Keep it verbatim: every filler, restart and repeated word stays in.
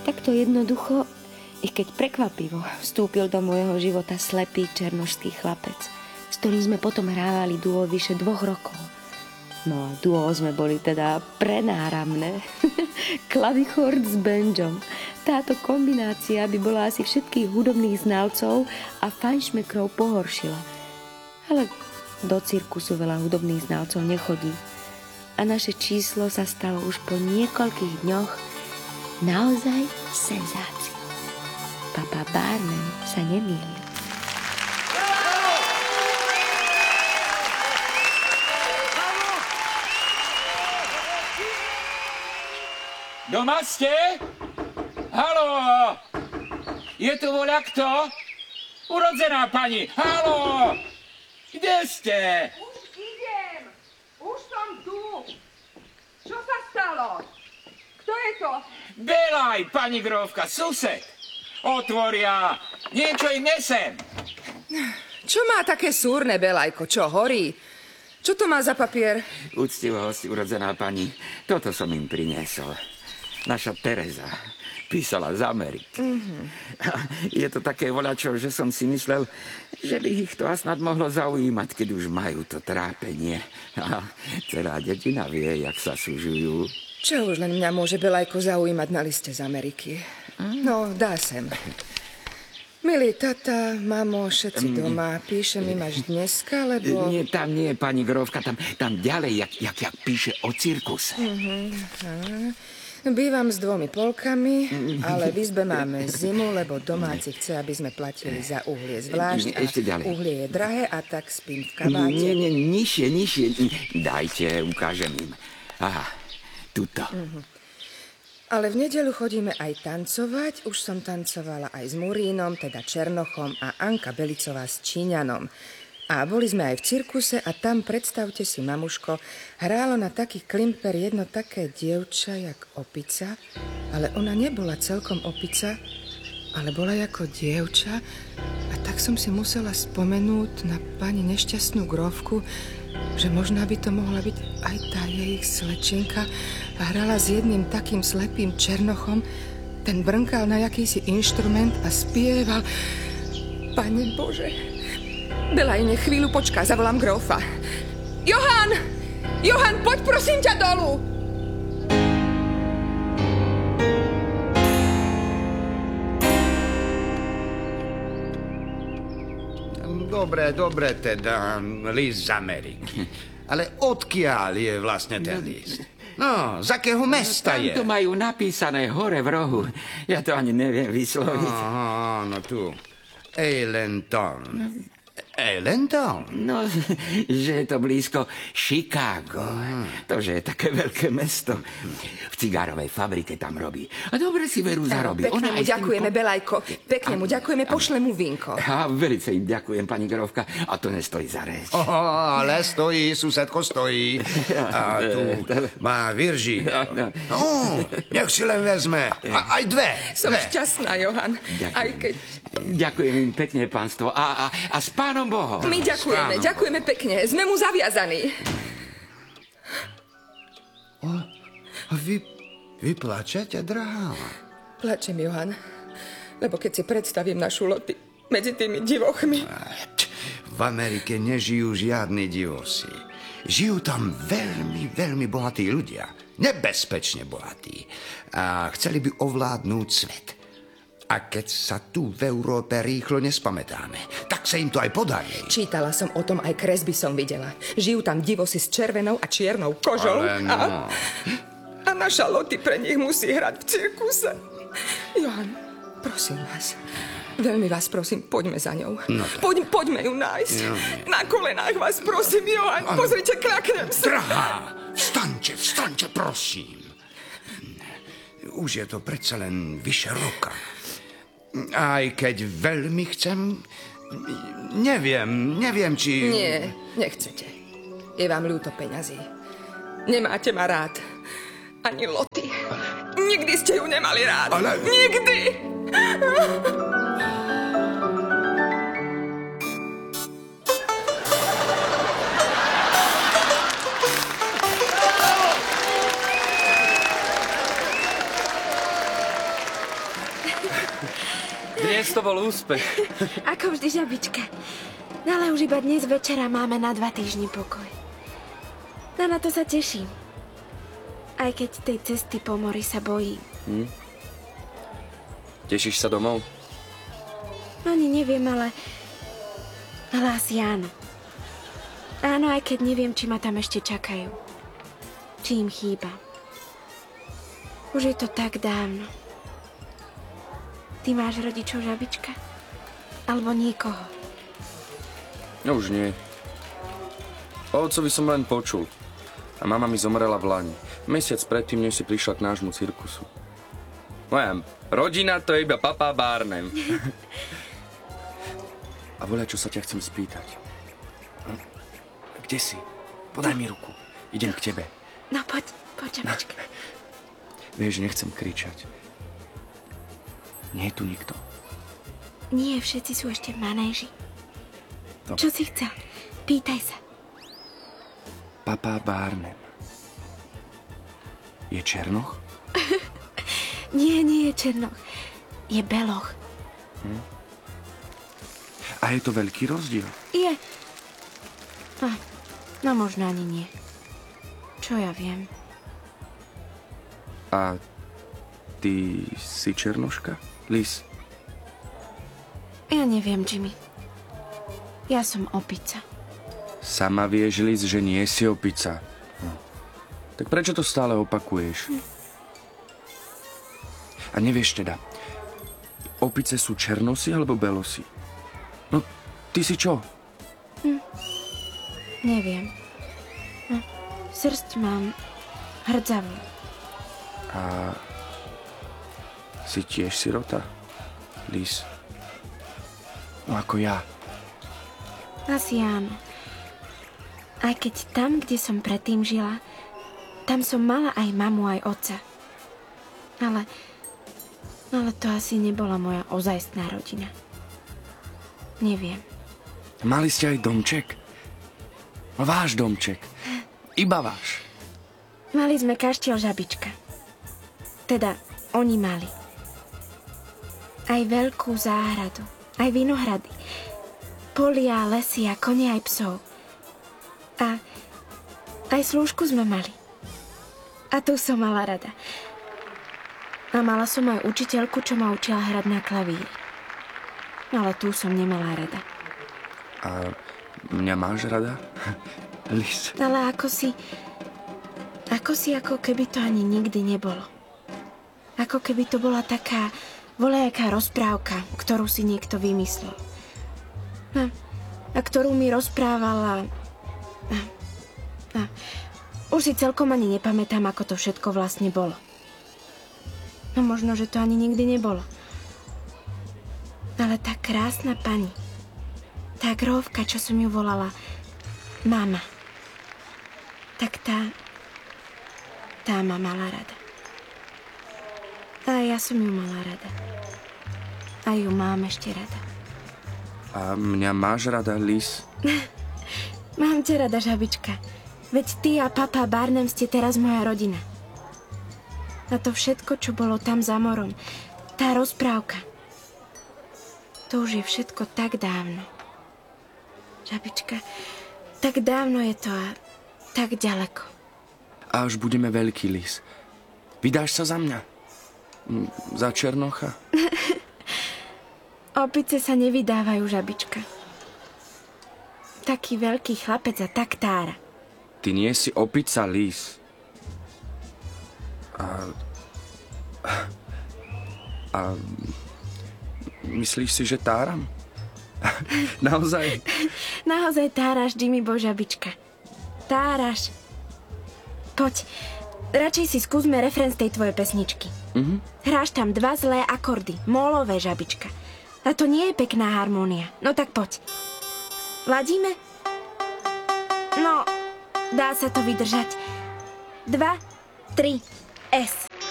Takto jednoducho, i keď prekvapivo, vstúpil do môjho života slepý černošský chlapec, s ktorým sme potom hrávali duo vyše dvoch rokov. No a duo sme boli teda prenáramné. Klavichord s banjom. Táto kombinácia by bola asi všetkých hudobných znalcov a fajnšmekrov pohoršila. Ale do cirkusu veľa hudobných znalcov nechodí. A naše číslo sa stalo už po niekoľkých dňoch naozaj senzáciou. Papa Barnum sa nemýlil. Doma ste? Haló! Je tu voľa kto? Urodzená pani! Haló! Kde ste? Už idem! Už som tu! Čo sa stalo? Kto je to? Belaj, pani grófka, sused! Otvoria! Niečo im nesem! Čo má také súrne, Belajko? Čo, horí? Čo to má za papier? Úctivosť, urodzená pani, toto som im priniesol. Naša Tereza písala z Ameriky. Mm-hmm. Je to také voľačo, že som si myslel, že by ich to a snad mohlo zaujímať, keď už majú to trápenie. A celá dedina vie, jak sa súžujú. Čo už len mňa môže, Belajko, zaujímať na liste z Ameriky? Mm. No, dá sem. Milý tata, mamo, všetci doma, píšem im až dneska, lebo... Nie, tam nie, pani grófka, tam, tam ďalej, jak, jak, jak píše o cirkuse. Mm-hmm. Bývam s dvomi polkami, ale v izbe máme zimu, lebo domáci chce, aby sme platili za uhlie zvlášť. Ešte ďalej. Uhlie je drahé a tak spím v kabáte. Nie, nie, nižšie, nižšie. Dajte, ukážem im. Aha, tuto. Mm-hmm. Ale v nedeľu chodíme aj tancovať. Už som tancovala aj s Murínom, teda Černochom, a Anka Belicová s Číňanom. A boli sme aj v cirkuse a tam, predstavte si, mamuško, hrálo na taký klimper jedno také dievča, jak opica, ale ona nebola celkom opica, ale bola ako dievča, a tak som si musela spomenúť na pani nešťastnú grófku, že možná by to mohla byť aj tá jej slečenka, a hrala s jedným takým slepým Černochom, ten brnkal na jakýsi inštrument a spieval. Pane Bože... Belaj, nech chvíľu počká, zavolám grófa. Johan! Johan, poď prosím ťa dolu! Dobre, dobre teda, list z Ameriky. Ale odkiaľ je vlastne ten list? No, z akého mesta no, je? Tam to majú napísané hore v rohu. Ja to ani neviem vysloviť. Aha, no tu. Allentown. Allentown? No, že je to blízko Chicago. Aha. To, že je také veľké mesto. V cigárovej fabrike tam robí. A dobre si veru zarobí. Pekne mu ďakujeme, po... Belajko. Pekne mu ďakujeme, pošle mu vínko. A velice im ďakujem, pani grófka. A to nestojí za reč. Oh, ale stojí, susedko, stojí. A tu má Virži. No, nech si len vezme. A, aj dve. Som dve. šťastná, Johan. Ďakujem. Aj keď... Ďakujem im pekne, pánstvo. A, a, a s pánom Bohom. My ďakujeme, ďakujeme pekne. Sme mu zaviazaní. O, vy, vy plačete, drahá? Plačem, Johan. Lebo keď si predstavím našu Loty medzi tými divochmi. V Amerike nežijú žiadni divosi. Žijú tam veľmi, veľmi bohatí ľudia. Nebezpečne bohatí. A chceli by ovládnuť svet. A keď sa tu v Európe rýchlo nespamätáme, tak sa im to aj podarí. Čítala som o tom, aj kresby som videla. Žijú tam divosi s červenou a čiernou kožou. Ale no. a, a naša Loty pre nich musí hrať v cirkuse. Johan, prosím vás, veľmi vás prosím, poďme za ňou. No Poď, poďme ju nájsť. No, Na kolenách vás prosím, Johan, ano. Pozrite, kľaknem sa. Drahá, vstaňte, vstaňte, prosím. Už je to predsa len vyše roka. Aj keď veľmi chcem, neviem, neviem, či... Nie, nechcete. Je vám ľúto peňazí. Nemáte ma rád. Ani Loty. Nikdy ste ju nemali rád. Ale... Nikdy! Dnes to bol úspech. Ako vždy, žabička. No ale už iba dnes večera máme na dva týždne pokoj. No na to sa teším. Aj keď tej cesty po mori sa bojím. Hm? Tešíš sa domov? Ani neviem, ale... Ale asi áno. Áno, aj keď neviem, či ma tam ešte čakajú. Či im chýba. Už je to tak dávno. Ty máš rodičov, žabička? Alebo niekoho? No už nie. O otcovi som len počul. A mama mi zomrela v lani. Mesiac predtým, než si prišla k nášmu cirkusu. Moja rodina to je iba papa Barnum. A voľa, čo sa ťa chcem spýtať. Hm? Kde si? Podaj mi ruku. Idem k tebe. No poď, poď, žabička. Vieš, nechcem kričať. Nie je tu nikto. Nie, všetci sú ešte v manéži. Dobre. Čo si chcel? Pýtaj sa. Papa Barnum. Je černoch? Nie, nie je černoch. Je beloch. Hm? A je to veľký rozdiel? Je. No, no možno ani nie. Čo ja viem. A ty si černoška? Lis? Ja neviem, Jimmy. Ja som opica. Sama vieš, Lis, že nie si opica. Hm. Tak prečo to stále opakuješ? Hm. A nevieš teda, opice sú černosy alebo belosi? No, ty si čo? Hm. Neviem. Hm. Srst mám hrdzavú. A si tiež sirota, Lis? No ako ja. Asi áno. Aj keď tam, kde som predtým žila, tam som mala aj mamu, aj otca. Ale, ale to asi nebola moja ozajstná rodina. Neviem. Mali ste aj domček? No váš domček. Iba váš. Mali sme kaštiel, žabička. Teda, oni mali. Aj veľkú záhradu, aj vinohrady, polia, lesy a kone aj psov. A aj slúžku sme mali. A tu som mala rada. A mala som aj učiteľku, čo ma učila hrať na klavíri. Ale tu som nemala rada. A mňa máš rada? Lis. Ale ako si... Ako si, ako keby to ani nikdy nebolo. Ako keby to bola taká voľajaká rozprávka, ktorú si niekto vymyslel. A, a ktorú mi rozprávala... A, a, už si celkom ani nepamätám, ako to všetko vlastne bolo. No možno, že to ani nikdy nebolo. Ale tá krásna pani, tá grófka, čo som ju volala mama, tak tá, tá ma mala rada. A ja som ju mala rada. A ju mám ešte rada. A mňa máš rada, Lis? Mám ťa rada, žabička. Veď ty a papa Barnum ste teraz moja rodina. A to všetko, čo bolo tam za morom, tá rozprávka, to už je všetko tak dávno. Žabička, tak dávno je to a tak ďaleko. A až budeme veľký, Lis. Vydáš sa za mňa? M, za černocha? Opice sa nevydávajú, žabička. Taký veľký chlapec a tak tára. Ty nie si opica, Lis. A... A... Myslíš si, že táram? Naozaj? Naozaj táraš, Jimmy, bo žabička. Táraš. Poď, radšej si skúsme refrén z tej tvojej pesničky. Mhm. Hráš tam dva zlé akordy, mólové, žabička. A to nie je pekná harmónia. No tak poď. Ladíme? No, dá sa to vydržať. Dva, tri, es.